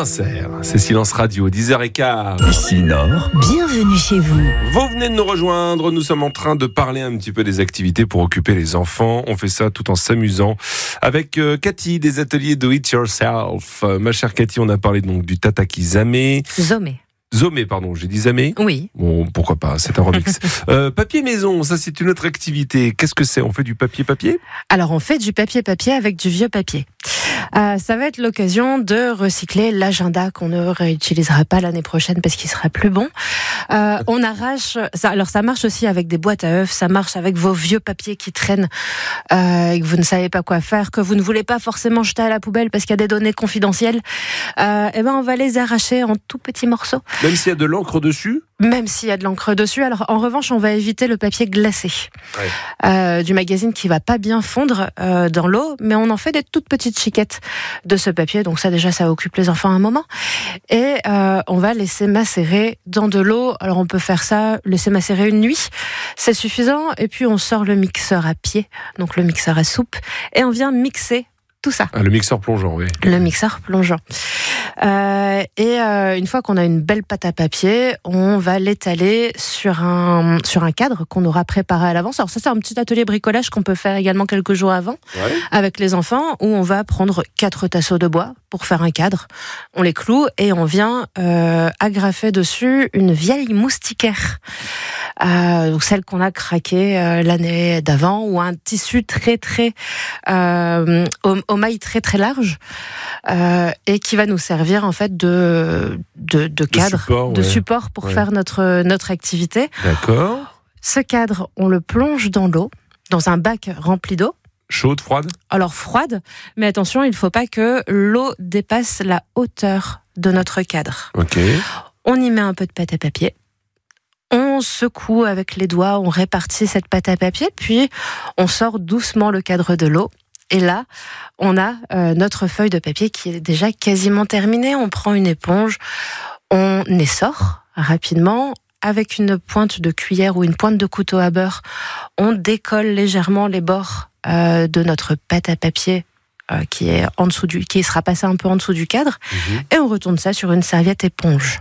Vincer, c'est Silence Radio, 10h15. Ici Nord. Bienvenue chez vous. Vous venez de nous rejoindre, nous sommes en train de parler un petit peu des activités pour occuper les enfants. On fait ça tout en s'amusant avec Cathy des ateliers Do It Yourself. Ma chère Cathy, on a parlé donc du tataki zamé. Zomé, pardon, j'ai dit zamé ? Oui. Bon, pourquoi pas, c'est un remix. Papier maison, ça c'est une autre activité. Qu'est-ce que c'est ? On fait du papier-papier ? Alors on fait du papier-papier avec du vieux papier. Ça va être l'occasion de recycler l'agenda qu'on ne réutilisera pas l'année prochaine parce qu'il sera plus bon. On arrache, alors ça marche aussi avec des boîtes à œufs, ça marche avec vos vieux papiers qui traînent et que vous ne savez pas quoi faire, que vous ne voulez pas forcément jeter à la poubelle parce qu'il y a des données confidentielles. Et ben on va les arracher en tout petits morceaux. Même s'il y a de l'encre dessus ? Même s'il y a de l'encre dessus. Alors en revanche, on va éviter le papier glacé du magazine qui va pas bien fondre dans l'eau, mais on en fait des toutes petites chiquettes de ce papier. Donc ça déjà, ça occupe les enfants un moment. Et on va laisser macérer dans de l'eau. Alors on peut faire ça, laisser macérer une nuit, c'est suffisant. Et puis on sort le mixeur à pied, donc le mixeur à soupe, et on vient mixer tout ça. Ah, le mixeur plongeant, oui. Le mixeur plongeant. Une fois qu'on a une belle pâte à papier, on va l'étaler sur un cadre qu'on aura préparé à l'avance. Alors ça, c'est un petit atelier bricolage qu'on peut faire également quelques jours avant avec les enfants, où on va prendre 4 tasseaux de bois pour faire un cadre. On les cloue et on vient agrafer dessus une vieille moustiquaire. Donc celle qu'on a craquée l'année d'avant, ou un tissu très très aux mailles très très larges et qui va nous servir en fait de cadre, de support pour faire notre activité. D'accord. Ce cadre, on le plonge dans l'eau, dans un bac rempli d'eau. Chaude, froide ? Alors froide, mais attention, il ne faut pas que l'eau dépasse la hauteur de notre cadre. Ok. On y met un peu de pâte à papier. On secoue avec les doigts, on répartit cette pâte à papier, puis on sort doucement le cadre de l'eau. Et là, on a notre feuille de papier qui est déjà quasiment terminée. On prend une éponge, on essore rapidement. Avec une pointe de cuillère ou une pointe de couteau à beurre, on décolle légèrement les bords de notre pâte à papier qui sera passée un peu en dessous du cadre. Et on retourne ça sur une serviette éponge.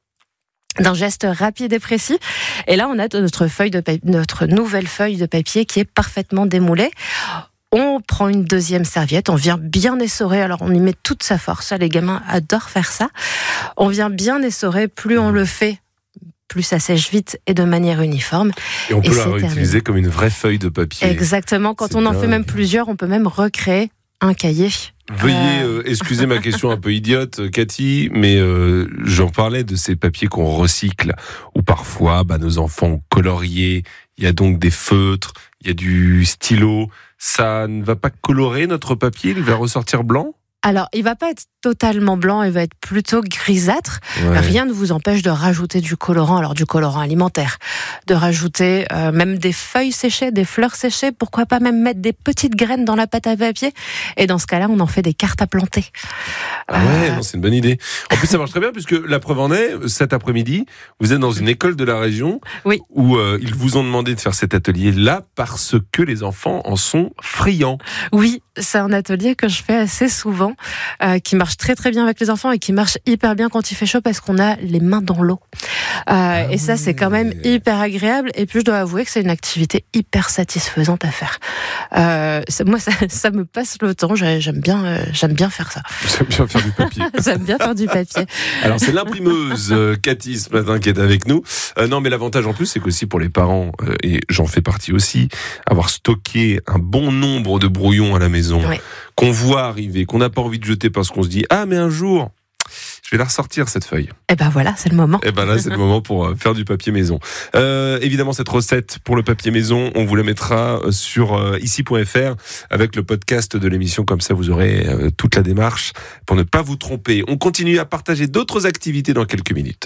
D'un geste rapide et précis. Et là, on a notre nouvelle feuille de papier qui est parfaitement démoulée. On prend une deuxième serviette, on vient bien essorer, alors on y met toute sa force, les gamins adorent faire ça. On vient bien essorer, plus on le fait, plus ça sèche vite et de manière uniforme. Et on peut la réutiliser comme une vraie feuille de papier. Exactement, quand on en fait même plusieurs, on peut même recréer un cahier. Veuillez excuser ma question un peu idiote, Cathy, mais j'en parlais de ces papiers qu'on recycle, où parfois nos enfants ont colorié, il y a donc des feutres, il y a du stylo. Ça ne va pas colorer notre papier, il va ressortir blanc ? Alors, il va pas être totalement blanc, il va être plutôt grisâtre. Rien ne vous empêche de rajouter du colorant, alors du colorant alimentaire, de rajouter même des feuilles séchées, des fleurs séchées, pourquoi pas même mettre des petites graines dans la pâte à papier. Et dans ce cas-là, on en fait des cartes à planter. C'est une bonne idée. En plus, ça marche très bien, puisque la preuve en est, cet après-midi, vous êtes dans une école de la région où ils vous ont demandé de faire cet atelier-là parce que les enfants en sont friands. Oui, c'est un atelier que je fais assez souvent, qui marche très très bien avec les enfants et qui marche hyper bien quand il fait chaud parce qu'on a les mains dans l'eau. Et ça, c'est quand même hyper agréable. Et puis, je dois avouer que c'est une activité hyper satisfaisante à faire. Moi, ça me passe le temps. J'aime bien faire ça. J'aime bien faire du papier. J'aime bien faire du papier. Alors, c'est l'imprimeuse Cathy ce matin qui est avec nous. Non, mais l'avantage en plus, c'est qu'aussi pour les parents, et j'en fais partie aussi, avoir stocké un bon nombre de brouillons à la maison, qu'on voit arriver, qu'on n'a pas envie de jeter parce qu'on se dit « Ah, mais un jour, je vais la ressortir cette feuille. » Et ben voilà, c'est le moment. Et ben là, c'est le moment pour faire du papier maison. Évidemment, cette recette pour le papier maison, on vous la mettra sur ici.fr avec le podcast de l'émission. Comme ça, vous aurez toute la démarche pour ne pas vous tromper. On continue à partager d'autres activités dans quelques minutes.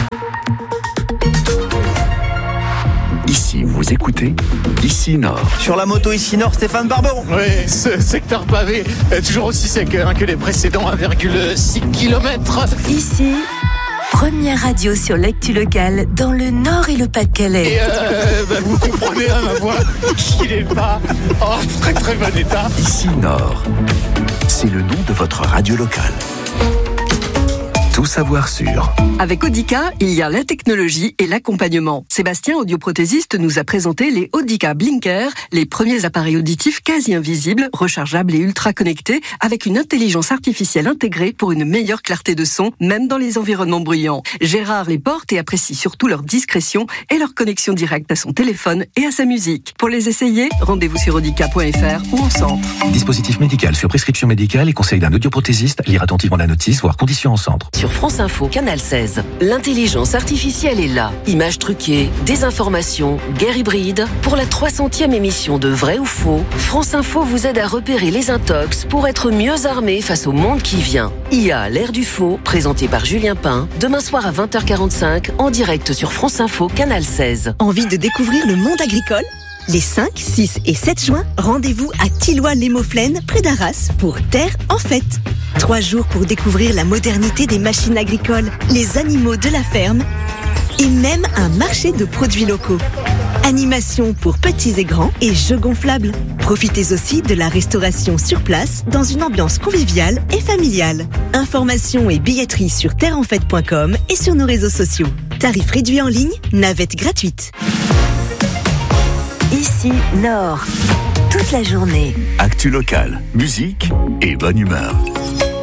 Ici, vous écoutez Ici Nord. Sur la moto Ici Nord, Stéphane Barbon. Oui, ce secteur pavé est toujours aussi sec que les précédents 1,6 km. Ici, première radio sur l'actu locale dans le Nord et le Pas-de-Calais. Et vous comprenez ma voix qu'il n'est pas en très très bon état. Ici Nord, c'est le nom de votre radio locale. tout savoir sur. Avec Audica, il y a la technologie et l'accompagnement. Sébastien, audioprothésiste, nous a présenté les Audica Blinker, les premiers appareils auditifs quasi invisibles, rechargeables et ultra connectés, avec une intelligence artificielle intégrée pour une meilleure clarté de son, même dans les environnements bruyants. Gérard les porte et apprécie surtout leur discrétion et leur connexion directe à son téléphone et à sa musique. Pour les essayer, rendez-vous sur audica.fr ou en centre. Dispositif médical sur prescription médicale et conseil d'un audioprothésiste. Lire attentivement la notice, voire conditions en centre. Sur France Info, Canal 16, l'intelligence artificielle est là. Images truquées, désinformation, guerre hybride. Pour la 300e émission de Vrai ou Faux, France Info vous aide à repérer les intox pour être mieux armé face au monde qui vient. IA, l'ère du faux, présenté par Julien Pain, demain soir à 20h45, en direct sur France Info, Canal 16. Envie de découvrir le monde agricole ? Les 5, 6 et 7 juin, rendez-vous à Tilloy-les-Mauflaines, près d'Arras, pour Terre en fête. 3 jours pour découvrir la modernité des machines agricoles, les animaux de la ferme et même un marché de produits locaux. Animation pour petits et grands et jeux gonflables. Profitez aussi de la restauration sur place dans une ambiance conviviale et familiale. Informations et billetterie sur terreenfête.com et sur nos réseaux sociaux. Tarifs réduits en ligne, navette gratuite. Ici Nord, toute la journée. Actu locale, musique et bonne humeur.